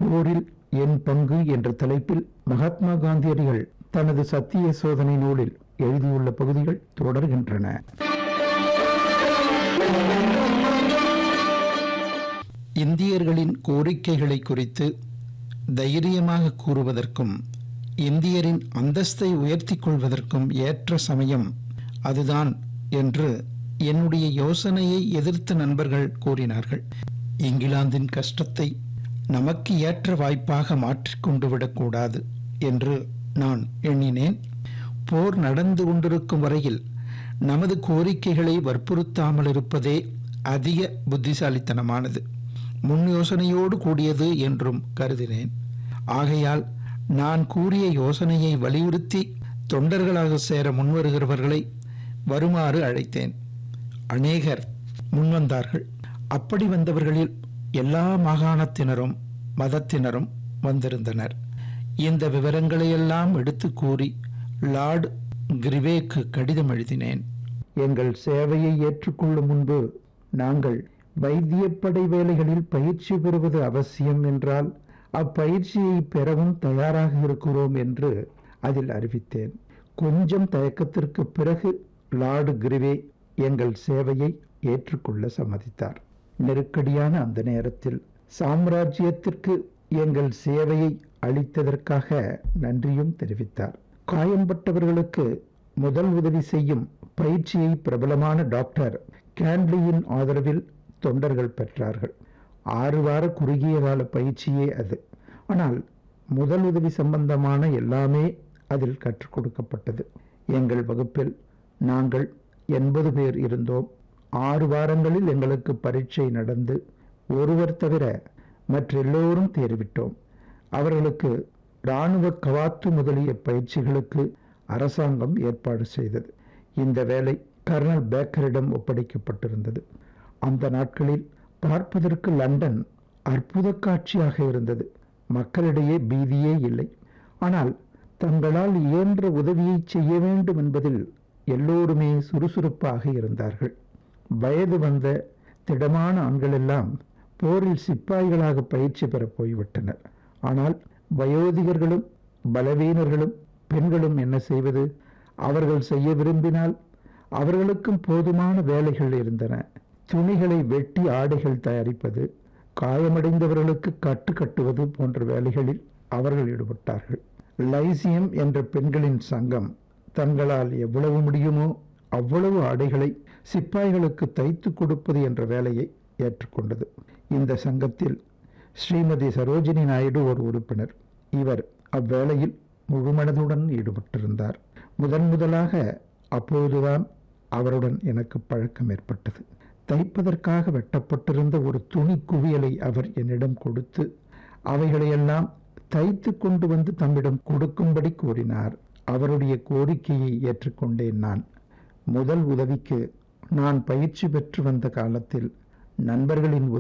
போரில் என் பங்கு என்ற தலைப்பில் மகாத்மா காந்தியடிகள் தனது சத்திய சோதனை நூலில் எழுதியுள்ள பகுதிகள் தொடர்கின்றன. இந்தியர்களின் கோரிக்கைகளை குறித்து தைரியமாக கூறுவதற்கும் இந்தியரின் அந்தஸ்தை உயர்த்திக் கொள்வதற்கும் ஏற்ற சமயம் அதுதான் என்று என்னுடைய யோசனையை எதிர்த்த நண்பர்கள் கூறினார்கள். இங்கிலாந்தின் கஷ்டத்தை நமக்கு ஏற்ற வாய்ப்பாக மாற்றிக்கொண்டு விடக்கூடாது என்று நான் எண்ணினேன். போர் நடந்து கொண்டிருக்கும் வரையில் நமது கோரிக்கைகளை வற்புறுத்தாமல் இருப்பதே அதிக புத்திசாலித்தனமானது, முன் யோசனையோடு கூடியது என்றும் கருதினேன். ஆகையால் நான் கூறிய யோசனையை வலியுறுத்தி தொண்டர்களாக சேர முன்வருகிறவர்களை வருமாறு அழைத்தேன். அநேகர் முன்வந்தார்கள். அப்படி வந்தவர்களில் எல்லா மாகாணத்தினரும் மதத்தினரும் வந்திருந்தனர். இந்த விவரங்களையெல்லாம் எடுத்து கூறி லார்ட் கிரிவேக்கு கடிதம் எழுதினேன். எங்கள் சேவையை ஏற்றுக்கொள்ளும் முன்பு நாங்கள் வைத்தியப்படை வேலைகளில் பயிற்சி பெறுவது அவசியம் என்றால் அப்பயிற்சியை பெறவும் தயாராக இருக்கிறோம் என்று அதில் அறிவித்தேன். கொஞ்சம் தயக்கத்திற்கு பிறகு லார்டு கிரிவே எங்கள் சேவையை ஏற்றுக்கொள்ள சம்மதித்தார். நெருக்கடியான அந்த நேரத்தில் சாம்ராஜ்யத்திற்கு எங்கள் சேவையை அளித்ததற்காக நன்றியும் தெரிவித்தார். காயம்பட்டவர்களுக்கு முதல் உதவி செய்யும் பயிற்சியை பிரபலமான டாக்டர் கேண்ட்லியின் ஆதரவில் தொண்டர்கள் பெற்றார்கள். 6 வார குறுகிய கால பயிற்சியே அது. ஆனால் முதல் உதவி சம்பந்தமான எல்லாமே அதில் கற்றுக் கொடுக்கப்பட்டது. எங்கள் வகுப்பில் நாங்கள் 80 பேர் இருந்தோம். 6 வாரங்களில் எங்களுக்கு பரீட்சை நடந்து ஒருவர் தவிர மற்றெல்லோரும் தேறிவிட்டோம். அவர்களுக்கு இராணுவ கவாத்து முதலிய பயிற்சிகளுக்கு அரசாங்கம் ஏற்பாடு செய்தது. இந்த வேலை கர்னல் பேக்கரிடம் ஒப்படைக்கப்பட்டிருந்தது. அந்த நாட்களில் பார்ப்பதற்கு லண்டன் அற்புத காட்சியாக இருந்தது. மக்களிடையே பீதியே இல்லை. ஆனால் தங்களால் இயன்ற உதவியை செய்ய வேண்டும் என்பதில் எல்லோருமே சுறுசுறுப்பாக இருந்தார்கள். வயது வந்த திடமான ஆண்களெல்லாம் போரில் சிப்பாய்களாக பயிற்சி பெற போய்விட்டனர். ஆனால் வயோதிகர்களும் பலவீனர்களும் பெண்களும் என்ன செய்வது? அவர்கள் செய்ய விரும்பினால் அவர்களுக்கும் போதுமான வேலைகள் இருந்தன. துணிகளை வெட்டி ஆடைகள் தயாரிப்பது, காயமடைந்தவர்களுக்கு கட்டு கட்டுவது போன்ற வேலைகளில் அவர்கள் ஈடுபட்டார்கள். லைசியம் என்ற பெண்களின் சங்கம் தங்களால் எவ்வளவு முடியுமோ அவ்வளவு ஆடைகளை சிப்பாய்களுக்கு தைத்து கொடுப்பது என்ற வேலையை ஏற்றுக்கொண்டது. இந்த சங்கத்தில் ஸ்ரீமதி சரோஜினி நாயுடு ஒரு உறுப்பினர். இவர் அவ்வேளையில் முழுமனதுடன் ஈடுபட்டிருந்தார். முதலாக அப்போதுதான் அவருடன் எனக்கு பழக்கம் ஏற்பட்டது. தைப்பதற்காக வெட்டப்பட்டிருந்த ஒரு துணி குவியலை அவர் என்னிடம் கொடுத்து அவைகளையெல்லாம் தைத்து கொண்டு வந்து தம்மிடம் கொடுக்கும்படி கூறினார். அவருடைய கோரிக்கையை ஏற்றுக்கொண்டேன். நான் முதல் உதவிக்கு நான் பயிற்சி பெற்று வந்த காலத்தில் நண்பர்களின்